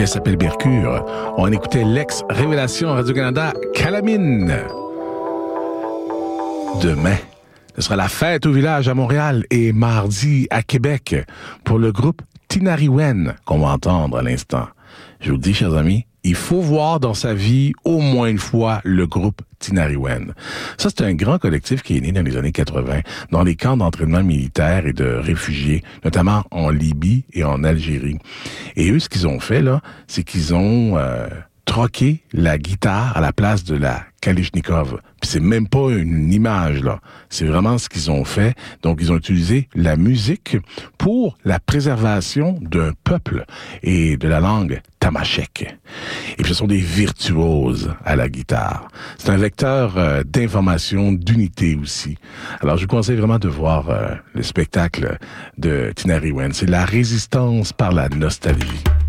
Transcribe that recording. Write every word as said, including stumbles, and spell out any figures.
pièce s'appelle Mercure. On écoutait l'ex-révélation Radio-Canada, Calamine. Demain, ce sera la fête au village à Montréal et mardi à Québec pour le groupe Tinariwen qu'on va entendre à l'instant. Je vous le dis, chers amis, il faut voir dans sa vie au moins une fois le groupe Tinariwen. Ça, c'est un grand collectif qui est né dans les années quatre-vingts, dans les camps d'entraînement militaire et de réfugiés, notamment en Libye et en Algérie. Et eux, ce qu'ils ont fait, là, c'est qu'ils ont euh, troqué la guitare à la place de la Kalachnikov. Puis c'est même pas une image, là. C'est vraiment ce qu'ils ont fait. Donc, ils ont utilisé la musique pour la préservation d'un peuple et de la langue tamashek. Et puis, ce sont des virtuoses à la guitare. C'est un vecteur euh, d'information, d'unité aussi. Alors, je vous conseille vraiment de voir euh, le spectacle de Tinariwen. C'est la résistance par la nostalgie.